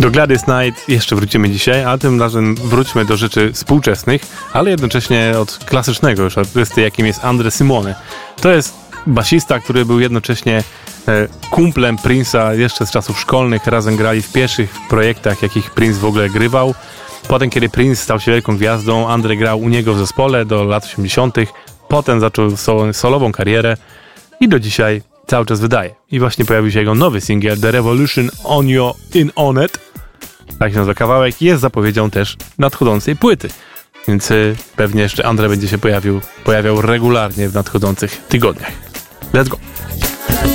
Do Gladys Knight jeszcze wrócimy dzisiaj, a tym razem wróćmy do rzeczy współczesnych, ale jednocześnie od klasycznego już artysty, jakim jest Andre Simone. To jest basista, który był jednocześnie kumplem Prince'a jeszcze z czasów szkolnych. Razem grali w pierwszych projektach, jakich Prince w ogóle grywał. Potem, kiedy Prince stał się wielką gwiazdą, Andre grał u niego w zespole do lat 80. Potem zaczął solową karierę i do dzisiaj cały czas wydaje. I właśnie pojawił się jego nowy singiel The Revolution on Your In On It. Tak się nazywa kawałek. Jest zapowiedzią też nadchodzącej płyty. Więc pewnie jeszcze Andre będzie się pojawiał regularnie w nadchodzących tygodniach. Let's go!